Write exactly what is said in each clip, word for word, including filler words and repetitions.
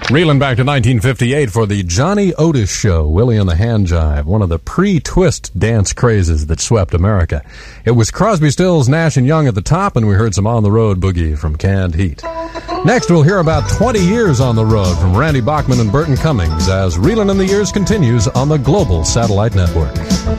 Reeling back to nineteen fifty-eight for the Johnny Otis Show, Willie and the Hand Jive, one of the pre-twist dance crazes that swept America. It was Crosby, Stills, Nash and Young at the top, and we heard some On the Road boogie from Canned Heat. Next, we'll hear about twenty years on the road from Randy Bachman and Burton Cummings as Reeling in the Years continues on the Global Satellite Network.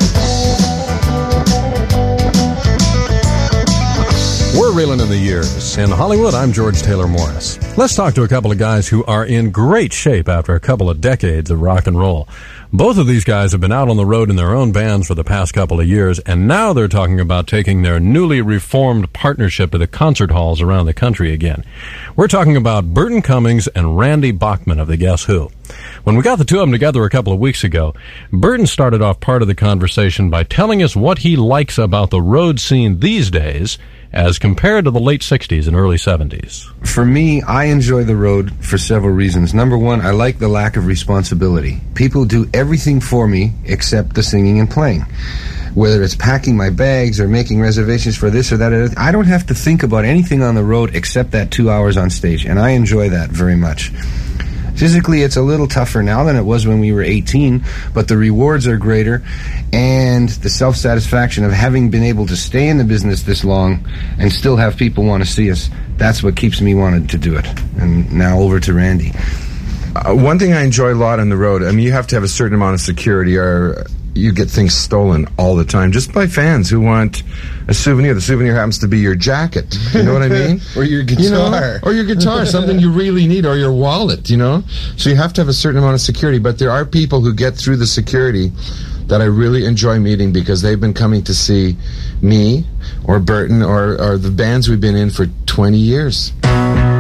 We're Reeling in the Years. In Hollywood, I'm George Taylor Morris. Let's talk to a couple of guys who are in great shape after a couple of decades of rock and roll. Both of these guys have been out on the road in their own bands for the past couple of years, and now they're talking about taking their newly reformed partnership to the concert halls around the country again. We're talking about Burton Cummings and Randy Bachman of the Guess Who. When we got the two of them together a couple of weeks ago, Burton started off part of the conversation by telling us what he likes about the road scene these days as compared to the late sixties and early seventies. For me, I enjoy the road for several reasons. Number one, I like the lack of responsibility. People do everything for me except the singing and playing. Whether it's packing my bags or making reservations for this or that, or that, I don't have to think about anything on the road except that two hours on stage, and I enjoy that very much. Physically, it's a little tougher now than it was when we were eighteen, but the rewards are greater, and the self-satisfaction of having been able to stay in the business this long and still have people want to see us, that's what keeps me wanting to do it. And now over to Randy. Uh, one thing I enjoy a lot on the road, I mean, you have to have a certain amount of security or you get things stolen all the time just by fans who want a souvenir. The souvenir happens to be your jacket. You know what I mean? Or your guitar. You know? Or your guitar, something you really need, or your wallet, you know? So you have to have a certain amount of security, but there are people who get through the security that I really enjoy meeting because they've been coming to see me or Burton or, or the bands we've been in for twenty years.